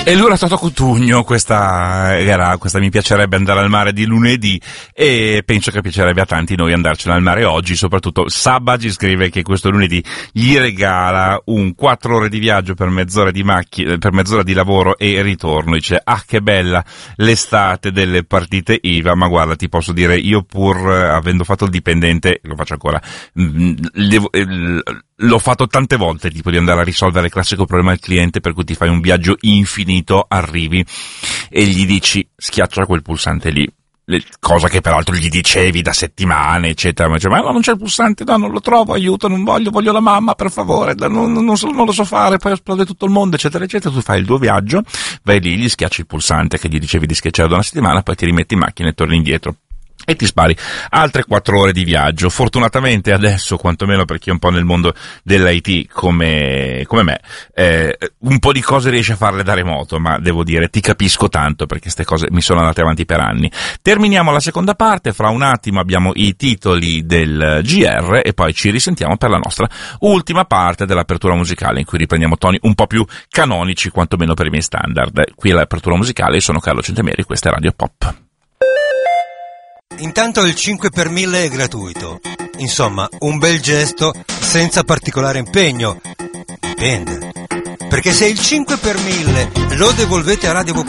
E allora Toto Cutugno, questa mi piacerebbe andare al mare di lunedì, e penso che piacerebbe a tanti noi andarcene al mare oggi, soprattutto Sabba ci scrive che questo lunedì gli regala un 4 ore di viaggio per mezz'ora di macchina, per mezz'ora di lavoro e ritorno. Dice: ah, che bella l'estate delle partite IVA, ma guarda, ti posso dire, io pur avendo fatto il dipendente, lo faccio ancora, l'ho fatto tante volte, tipo di andare a risolvere il classico problema del cliente per cui ti fai un viaggio infinito, arrivi e gli dici schiaccia quel pulsante lì, cosa che peraltro gli dicevi da settimane eccetera, ma dice: ma no, non c'è il pulsante, no, non lo trovo, aiuto, non voglio la mamma, per favore, non lo so fare, poi esplode tutto il mondo eccetera eccetera. Tu fai il tuo viaggio, vai lì, gli schiacci il pulsante che gli dicevi di schiacciare da una settimana, poi ti rimetti in macchina e torni indietro e ti spari altre 4 ore di viaggio. Fortunatamente adesso, quantomeno per chi è un po' nel mondo dell'IT come me, un po' di cose riesce a farle da remoto, ma devo dire, ti capisco tanto, perché queste cose mi sono andate avanti per anni. Terminiamo la seconda parte, fra un attimo abbiamo i titoli del GR e poi ci risentiamo per la nostra ultima parte dell'apertura musicale, in cui riprendiamo toni un po' più canonici, quantomeno per i miei standard. Qui è l'apertura musicale, io sono Carlo Centemeri, questa è Radio Pop. Intanto il 5 per 1000 è gratuito. Insomma, un bel gesto senza particolare impegno. Dipende. Perché se il 5 per 1000 lo devolvete a Radio